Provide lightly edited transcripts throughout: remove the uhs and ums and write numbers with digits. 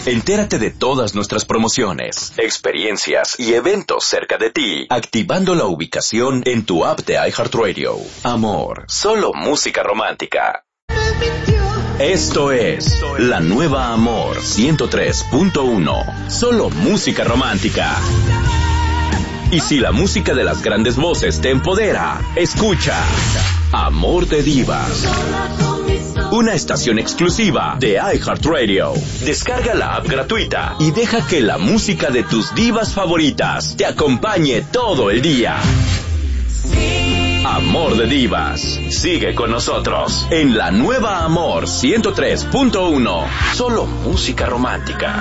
Entérate de todas nuestras promociones, experiencias y eventos cerca de ti, activando la ubicación en tu app de iHeartRadio. Amor, solo música romántica. Esto es la nueva Amor 103.1, solo música romántica. Y si la música de las grandes voces te empodera, escucha Amor de Divas, una estación exclusiva de iHeartRadio. Descarga la app gratuita y deja que la música de tus divas favoritas te acompañe todo el día. Amor de Divas. Sigue con nosotros en la nueva Amor 103.1. Solo música romántica.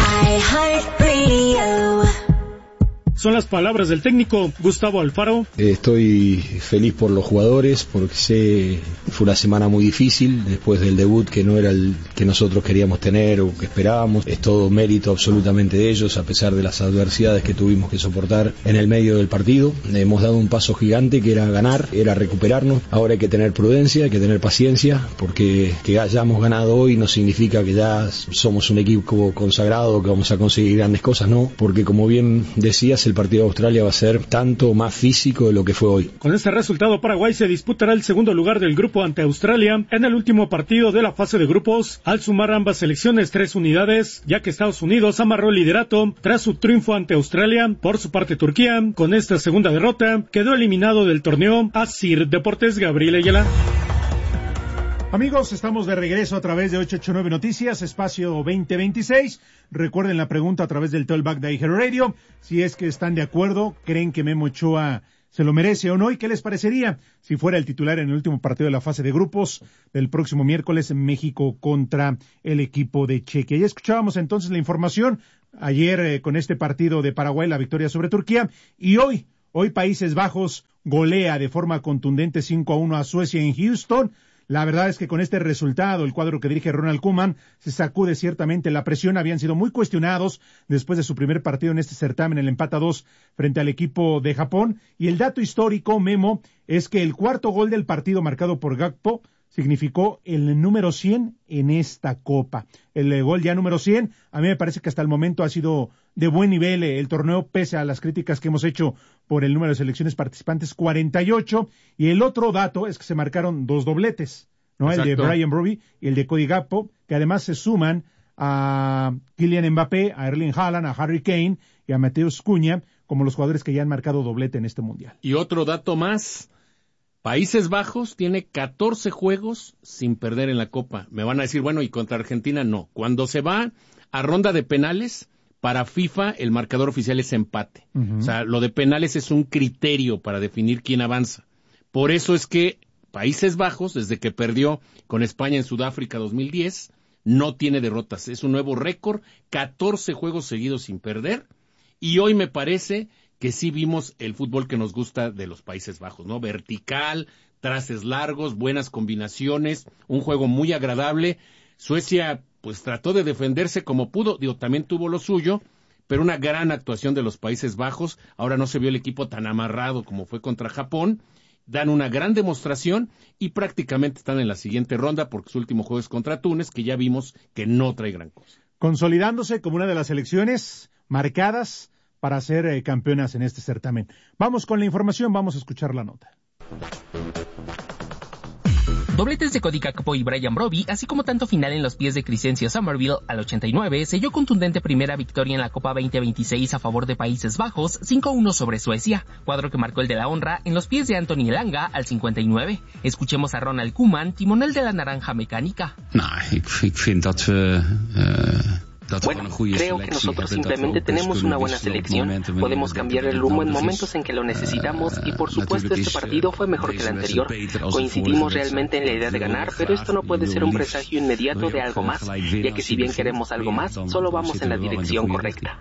Son las palabras del técnico Gustavo Alfaro. Estoy feliz por los jugadores porque sé que fue una semana muy difícil después del debut, que no era el que nosotros queríamos tener o que esperábamos. Es todo mérito absolutamente de ellos, a pesar de las adversidades que tuvimos que soportar en el medio del partido. Hemos dado un paso gigante que era ganar, era recuperarnos. Ahora hay que tener prudencia, hay que tener paciencia, porque que hayamos ganado hoy no significa que ya somos un equipo consagrado, que vamos a conseguir grandes cosas, no, porque como bien decías, el partido de Australia va a ser tanto más físico de lo que fue hoy. Con este resultado, Paraguay se disputará el segundo lugar del grupo ante Australia en el último partido de la fase de grupos, al sumar ambas selecciones 3 unidades, ya que Estados Unidos amarró el liderato tras su triunfo ante Australia. Por su parte, Turquía, con esta segunda derrota, quedó eliminado del torneo. Asir Deportes, Gabriel Ayala. Amigos, estamos de regreso a través de 889 Noticias, espacio 2026. Recuerden la pregunta a través del Tollback de iHeartRadio. Si es que están de acuerdo, creen que Memo Ochoa se lo merece o no, y qué les parecería si fuera el titular en el último partido de la fase de grupos del próximo miércoles en México contra el equipo de Chequia. Ya escuchábamos entonces la información ayer con este partido de Paraguay, la victoria sobre Turquía, y hoy Países Bajos golea de forma contundente 5-1 a Suecia en Houston. La verdad es que con este resultado, el cuadro que dirige Ronald Koeman se sacude ciertamente la presión. Habían sido muy cuestionados después de su primer partido en este certamen, el empate a 2 frente al equipo de Japón. Y el dato histórico, Memo, es que el cuarto gol del partido marcado por Gakpo significó el número 100 en esta Copa. El gol ya número 100, a mí me parece que hasta el momento ha sido de buen nivel el torneo, pese a las críticas que hemos hecho por el número de selecciones participantes, 48, y el otro dato es que se marcaron 2 dobletes, ¿no? Exacto. El de Brian Brobby y el de Cody Gakpo, que además se suman a Kylian Mbappé, a Erling Haaland, a Harry Kane y a Mateus Cunha como los jugadores que ya han marcado doblete en este mundial. Y otro dato más, Países Bajos tiene 14 juegos sin perder en la Copa. Me van a decir, bueno, y contra Argentina no. Cuando se va a ronda de penales, para FIFA el marcador oficial es empate. O sea, lo de penales es un criterio para definir quién avanza. Por eso es que Países Bajos, desde que perdió con España en Sudáfrica 2010, no tiene derrotas. Es un nuevo récord, 14 juegos seguidos sin perder. Y hoy me parece que sí vimos el fútbol que nos gusta de los Países Bajos, ¿no? Vertical, traces largos, buenas combinaciones, un juego muy agradable. Suecia, pues trató de defenderse como pudo, también tuvo lo suyo, pero una gran actuación de los Países Bajos. Ahora no se vio el equipo tan amarrado como fue contra Japón. Dan una gran demostración y prácticamente están en la siguiente ronda porque su último juego es contra Túnez, que ya vimos que no trae gran cosa. Consolidándose como una de las selecciones marcadas para ser campeonas en este certamen. Vamos con la información, vamos a escuchar la nota. Dobletes de Cody Gakpo y Brian Brobby, así como tanto final en los pies de Crescencio Summerville al 89, selló contundente primera victoria en la Copa 2026 a favor de Países Bajos, 5-1 sobre Suecia, cuadro que marcó el de la honra en los pies de Anthony Elanga al 59. Escuchemos a Ronald Koeman, timonel de la Naranja Mecánica. Bueno, creo que nosotros simplemente tenemos una buena selección, podemos cambiar el rumbo en momentos en que lo necesitamos y por supuesto este partido fue mejor que el anterior. Coincidimos realmente en la idea de ganar, pero esto no puede ser un presagio inmediato de algo más, ya que si bien queremos algo más, solo vamos en la dirección correcta.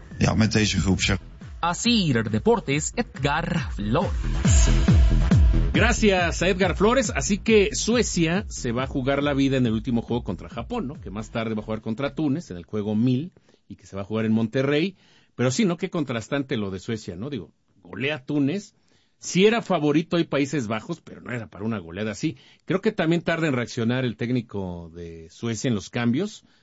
Así Deportes, Edgar Flores. Gracias a Edgar Flores, así que Suecia se va a jugar la vida en el último juego contra Japón, ¿no? Que más tarde va a jugar contra Túnez en el juego 1000 y que se va a jugar en Monterrey, pero sí, ¿no? Qué contrastante lo de Suecia, ¿no? Digo, golea a Túnez, sí era favorito hoy Países Bajos, pero no era para una goleada así. Creo que también tarda en reaccionar el técnico de Suecia en los cambios,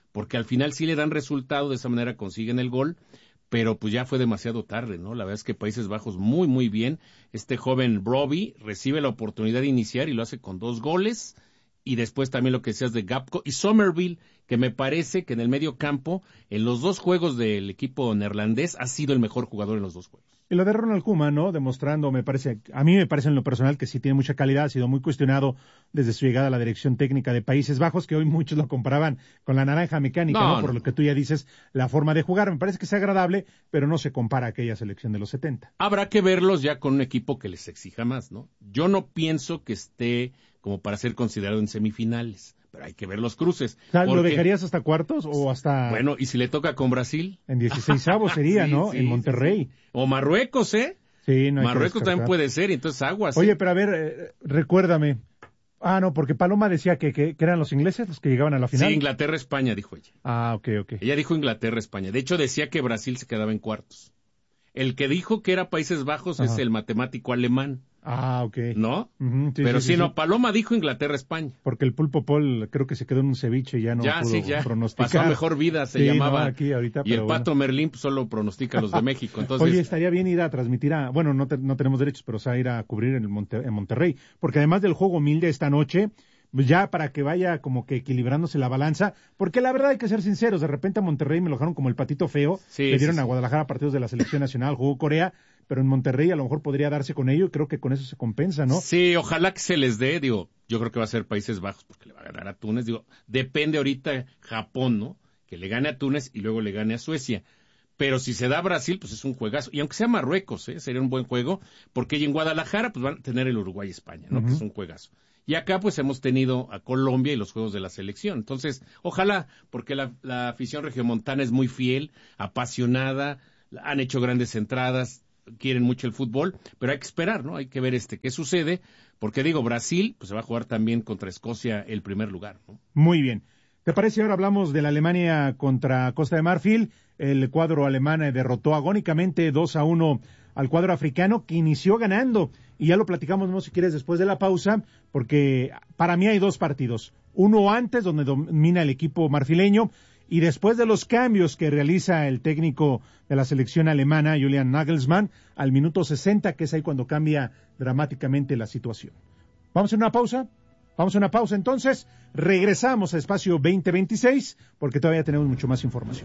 porque al final sí le dan resultado, de esa manera consiguen el gol, pero pues ya fue demasiado tarde, ¿no? La verdad es que Países Bajos muy, muy bien. Este joven Brobbey recibe la oportunidad de iniciar y lo hace con 2 goles, y después también lo que decías de Gapco y Somerville, que me parece que en el medio campo, en los 2 juegos del equipo neerlandés, ha sido el mejor jugador en los 2 juegos. Y lo de Ronald Koeman, ¿no? Demostrando, a mí me parece en lo personal que sí tiene mucha calidad, ha sido muy cuestionado desde su llegada a la dirección técnica de Países Bajos, que hoy muchos lo comparaban con la naranja mecánica, ¿no? Por lo que tú ya dices, la forma de jugar, me parece que es agradable, pero no se compara a aquella selección de los 70. Habrá que verlos ya con un equipo que les exija más, ¿no? Yo no pienso que esté como para ser considerado en semifinales, pero hay que ver los cruces. O sea, ¿lo dejarías hasta cuartos o hasta...? Bueno, ¿y si le toca con Brasil? En 16avos sería, sí, ¿no? Sí, en Monterrey. Sí. O Marruecos, ¿eh? Sí, no hay Marruecos también puede ser, entonces aguas. Oye, pero a ver, recuérdame. Ah, no, porque Paloma decía que eran los ingleses los que llegaban a la final. Sí, Inglaterra-España, dijo ella. Ah, ok. Ella dijo Inglaterra-España. De hecho, decía que Brasil se quedaba en cuartos. El que dijo que era Países Bajos es el matemático alemán. Ah, ok. ¿No? Uh-huh, sí, pero sí, no, Paloma dijo Inglaterra-España. Porque el Pulpo Paul creo que se quedó en un ceviche y ya no pudo pronosticar. Pasó mejor vida, se llamaba. No, aquí ahorita, y el Pato Merlín solo pronostica los de México. Entonces... Oye, estaría bien ir a transmitir bueno, no tenemos derechos, pero o sea, ir a cubrir en Monterrey. Porque además del juego humilde esta noche, ya para que vaya como que equilibrándose la balanza, porque la verdad hay que ser sinceros, de repente a Monterrey me lo dejaron como el patito feo, le dieron a Guadalajara partidos de la selección nacional, jugó Corea, pero en Monterrey a lo mejor podría darse con ello y creo que con eso se compensa, ¿no? Sí, ojalá que se les dé, yo creo que va a ser Países Bajos porque le va a ganar a Túnez, depende ahorita Japón, ¿no? Que le gane a Túnez y luego le gane a Suecia. Pero si se da a Brasil, pues es un juegazo. Y aunque sea Marruecos, sería un buen juego, porque en Guadalajara pues van a tener el Uruguay-España, ¿no? Uh-huh. Que es un juegazo. Y acá pues hemos tenido a Colombia y los juegos de la selección. Entonces, ojalá, porque la afición regiomontana es muy fiel, apasionada, han hecho grandes entradas, quieren mucho el fútbol, pero hay que esperar, ¿no? Hay que ver qué sucede, porque Brasil pues se va a jugar también contra Escocia el primer lugar, ¿no? Muy bien. ¿Te parece? Ahora hablamos de la Alemania contra Costa de Marfil. El cuadro alemán derrotó agónicamente 2-1 al cuadro africano, que inició ganando. Y ya lo platicamos, no si quieres, después de la pausa, porque para mí hay 2 partidos. Uno antes, donde domina el equipo marfileño, y después de los cambios que realiza el técnico de la selección alemana, Julian Nagelsmann, al minuto 60, que es ahí cuando cambia dramáticamente la situación. ¿Vamos a una pausa? Vamos a una pausa entonces, regresamos a Espacio 2026 porque todavía tenemos mucho más información.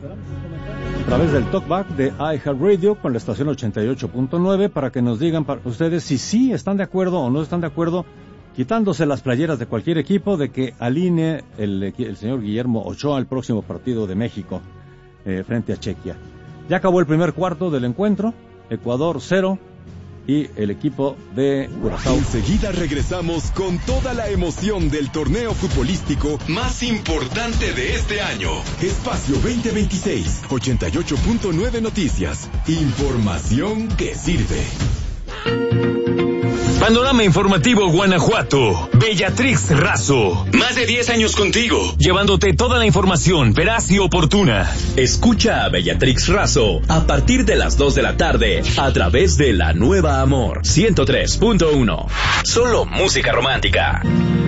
A través del talkback de iHeartRadio con la estación 88.9 para que nos digan para ustedes si sí están de acuerdo o no están de acuerdo, quitándose las playeras de cualquier equipo, de que alinee el señor Guillermo Ochoa al próximo partido de México frente a Chequia. Ya acabó el primer cuarto del encuentro, Ecuador 0. Y el equipo de Curazao. Enseguida regresamos con toda la emoción del torneo futbolístico más importante de este año. Espacio 2026, 88.9 Noticias. Información que sirve. Panorama Informativo Guanajuato. Bellatrix Razo. Más de 10 años contigo, llevándote toda la información veraz y oportuna. Escucha a Bellatrix Razo a partir de las 2 de la tarde a través de la nueva Amor 103.1. Solo música romántica.